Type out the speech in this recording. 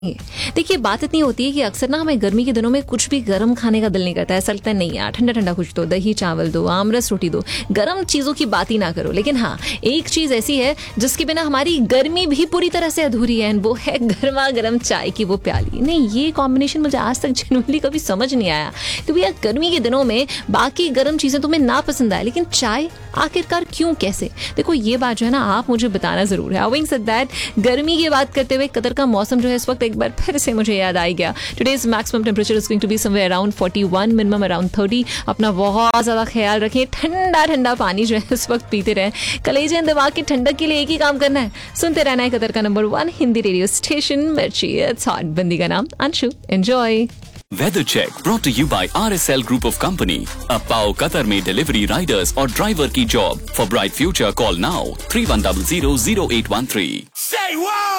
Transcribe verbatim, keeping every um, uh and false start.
देखिए, बात इतनी होती है कि अक्सर ना हमें गर्मी के दिनों में कुछ भी गर्म खाने का दिल नहीं करता है। ऐसा लगता है नहीं यार, ठंडा ठंडा कुछ दो, दही चावल दो, आमरस रोटी दो, गर्म चीज़ों की बात ही ना करो। लेकिन हाँ, एक चीज़ ऐसी है जिसके बिना हमारी गर्मी भी पूरी तरह से अधूरी है, वो है गर्मा गर्म चाय की वो प्याली। नहीं, ये कॉम्बिनेशन मुझे आज तक जेन्युइनली कभी समझ नहीं आया कि भैया गर्मी के दिनों में बाकी गर्म चीज़ें तुम्हें ना पसंद आए, लेकिन चाय आखिरकार क्यों, कैसे? देखो, ये बात जो है ना, आप मुझे बताना जरूर है। हैविंग सेड दैट, गर्मी की बात करते हुए कतर का मौसम जो है इस वक्त एक बार फिर से मुझे याद आ गया। Today's maximum temperature is going to be somewhere around forty one, minimum around thirty. अपना बहुत ज्यादा ख्याल रखें, ठंडा ठंडा पानी जो है इस वक्त पीते रहें। कलेजे दिमाग की ठंडक के लिए एक ही काम करना है, सुनते रहना है कतर का number one Hindi radio station मिर्ची। It's hot. बंदी का नाम Anshu. Enjoy. Weather check brought to you by R S L Group of Company. अब पाओ कतर में डिलीवरी, राइडर्स और ड्राइवर की job. For bright future, call now three one zero zero zero eight one three. Say wow!